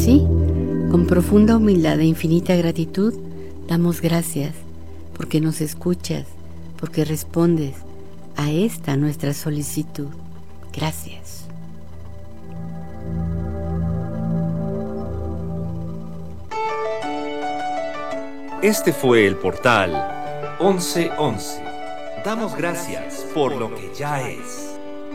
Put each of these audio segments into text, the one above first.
Así, con profunda humildad e infinita gratitud, damos gracias porque nos escuchas, porque respondes a esta nuestra solicitud. Gracias. Este fue el portal 1111. Damos gracias por lo que ya es.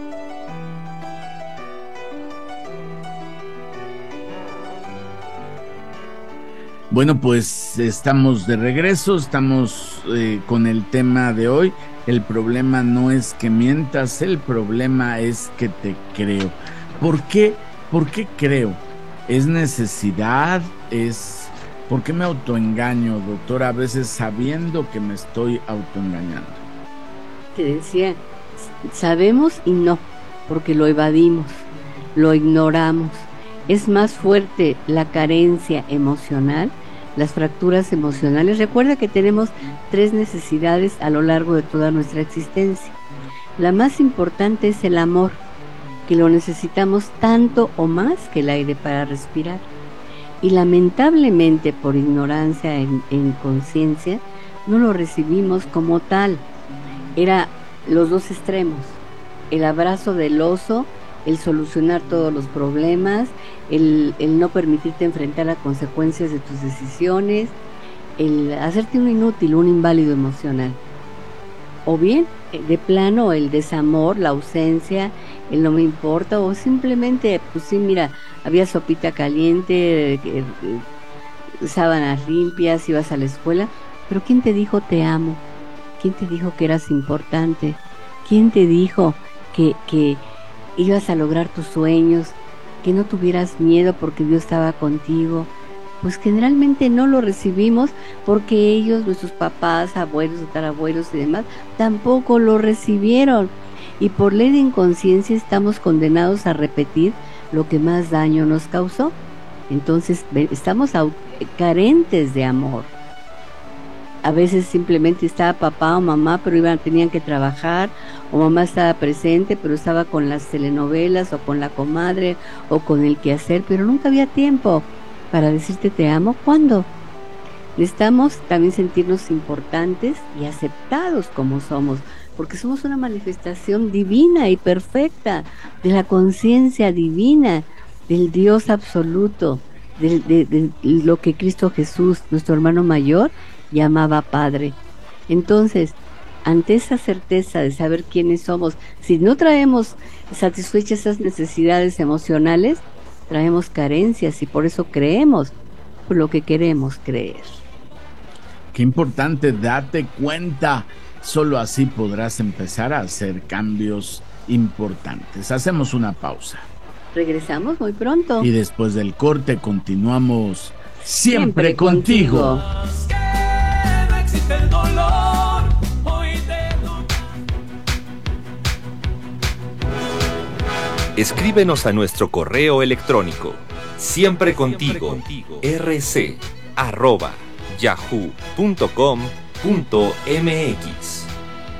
Bueno, pues estamos de regreso, estamos con el tema de hoy. El problema no es que mientas, el problema es que te creo. ¿Por qué? ¿Por qué creo? ¿Es necesidad? ¿Por qué me autoengaño, doctora? A veces sabiendo que me estoy autoengañando. Te decía, sabemos y no, porque lo evadimos, lo ignoramos. Es más fuerte la carencia emocional, las fracturas emocionales. Recuerda que tenemos 3 necesidades a lo largo de toda nuestra existencia. La más importante es el amor, que lo necesitamos tanto o más que el aire para respirar. Y lamentablemente, por ignorancia en conciencia, no lo recibimos como tal. Era los 2 extremos, el abrazo del oso, el solucionar todos los problemas, el no permitirte enfrentar las consecuencias de tus decisiones, el hacerte un inútil, un inválido emocional. O bien, de plano, el desamor, la ausencia, el no me importa, o simplemente, pues sí, mira, había sopita caliente, sábanas limpias, ibas a la escuela, pero ¿quién te dijo te amo? ¿Quién te dijo que eras importante? ¿Quién te dijo que ibas a lograr tus sueños, que no tuvieras miedo porque Dios estaba contigo? Pues generalmente no lo recibimos porque ellos, nuestros papás, abuelos, tatarabuelos y demás, tampoco lo recibieron. Y por ley de inconsciencia estamos condenados a repetir lo que más daño nos causó. Entonces estamos carentes de amor. A veces simplemente estaba papá o mamá, pero tenían que trabajar, o mamá estaba presente, pero estaba con las telenovelas, o con la comadre, o con el quehacer, pero nunca había tiempo para decirte te amo. ¿Cuándo? Necesitamos también sentirnos importantes y aceptados como somos, porque somos una manifestación divina y perfecta de la conciencia divina, del Dios absoluto, de lo que Cristo Jesús, nuestro hermano mayor, llamaba Padre. Entonces, ante esa certeza de saber quiénes somos, si no traemos satisfechas esas necesidades emocionales, traemos carencias y por eso creemos por lo que queremos creer. Qué importante, date cuenta. Solo así podrás empezar a hacer cambios importantes. Hacemos una pausa. Regresamos muy pronto. Y después del corte continuamos siempre contigo. El dolor, escríbenos a nuestro correo electrónico siemprecontigo@yahoo.com.mx.